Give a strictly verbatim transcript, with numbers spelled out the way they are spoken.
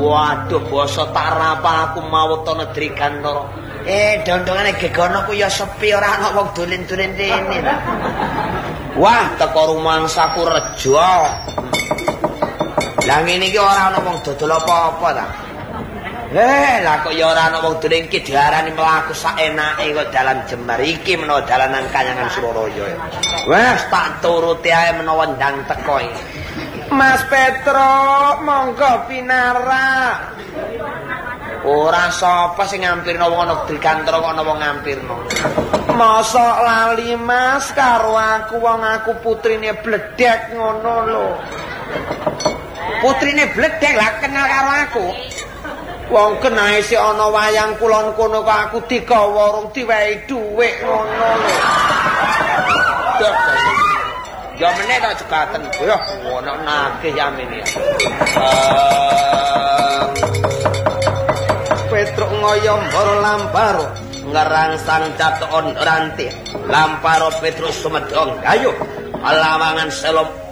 Waduh basa tarapa aku maut to Negeri Gantara. Eh dondongane gegono ku ya sepi ora ana wong dolen-dolen rene. Wah teko rumangsaku rejo. Lah ngene iki ora ana wong dodol apa-apa ta. Eh lah kok ya ora ana wong dolen iki diarani mlaku sak enake kok dalan Jembar iki menawa dalanan Kanyangan Suralaya. Wes tak turuti ae menawa ndang teko iki. Mas Petro, monggo pinara. Ora sapa sing ngampirno wong ana di kantor kok ana wong ngampirno. Mosok lali Mas karo aku wong aku putrine Bledek ngono lho. Putrine Bledek lah kenal karo aku. Wong kenae sik ana wayang kulon kono kok aku digawa urung diwehi dhuwit ngono lho. Ya meneh tak cekaten. Yo ono nagih yamene. Petruk ngoyom bor lamparo ngerangsang caton ranti lamparo Petrus sumedong kayu alawangan selom